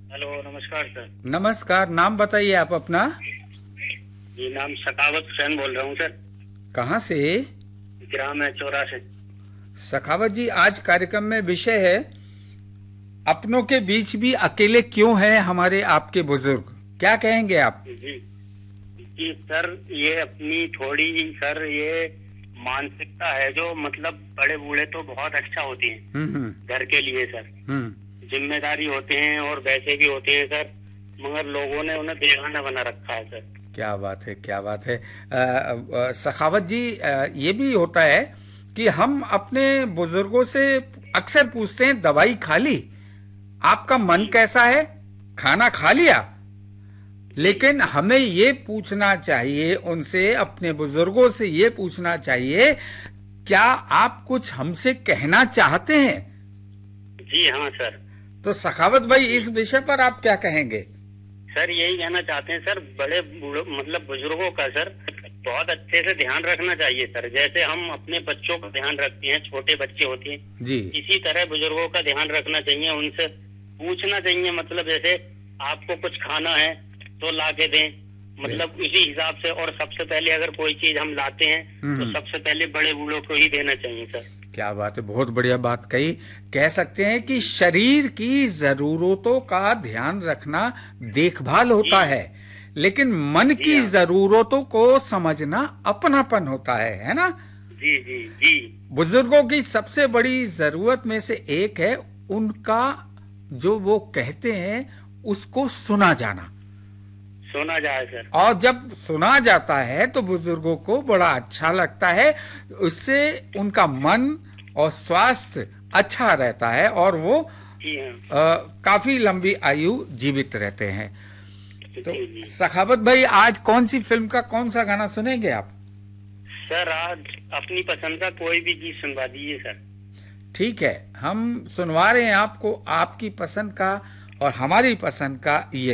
Hello, नमस्कार sir. नमस्कार। नाम बताइए आप अपना। जी, नाम सखावत हुसैन बोल रहा हूँ सर। कहाँ से? ग्राम है चौरा से। सखावत जी, आज कार्यक्रम में विषय है अपनों के बीच भी अकेले क्यों हैं हमारे आपके बुजुर्ग। क्या कहेंगे आप? जी जी सर, ये अपनी थोड़ी सर ये मानसिकता है जो मतलब बड़े बूढ़े तो बहुत अच्छा होती है हम्म। घर के लिए सर। हम्म। जिम्मेदारी होते हैं और वैसे भी होते हैं सर, मगर लोगों ने उन्हें बेगाना बना रखा है सर। क्या बात है, क्या बात है। सखावत जी, ये भी होता है कि हम अपने बुजुर्गों से अक्सर पूछते हैं दवाई खा ली, आपका मन जी कैसा है, खाना खा लिया। जी लेकिन हमें ये पूछना चाहिए उनसे, अपने बुजुर्गों से ये पूछना चाहिए, क्या आप कुछ हमसे कहना चाहते हैं? जी हाँ सर। तो सखावत भाई, जी इस विषय पर आप क्या कहेंगे? सर, यही कहना चाहते हैं सर, बड़े बूढ़ों मतलब बुजुर्गों का सर बहुत अच्छे से ध्यान रखना चाहिए सर। जैसे हम अपने बच्चों का ध्यान रखते हैं, छोटे बच्चे होते हैं, जी इसी तरह बुजुर्गों का ध्यान रखना चाहिए। उनसे पूछना चाहिए, मतलब जैसे आपको कुछ खाना है तो ला के दें, मतलब उसी हिसाब से। और सबसे पहले अगर कोई चीज हम लाते हैं तो सबसे पहले बड़े बूढ़ों को ही देना चाहिए सर। क्या बात है, बहुत बढ़िया बात कही। कह सकते हैं कि शरीर की जरूरतों का ध्यान रखना देखभाल होता जी है, लेकिन मन जी की हाँ। जरूरतों को समझना अपनापन होता है ना? जी जी जी बुजुर्गों की सबसे बड़ी जरूरत में से एक है उनका जो वो कहते हैं उसको सुना जाना। सोना जाए सर। और जब सुना जाता है तो बुजुर्गों को बड़ा अच्छा लगता है, उससे उनका मन और स्वास्थ्य अच्छा रहता है और वो जी हाँ। काफी लंबी आयु जीवित रहते हैं। तो जी जी सखावत भाई, आज कौन सी फिल्म का कौन सा गाना सुनेंगे आप? सर, आज अपनी पसंद का कोई भी गीत सुनवा दीजिए सर। ठीक है, हम सुनवा रहे हैं आपको आपकी पसंद का और हमारी पसंद का ये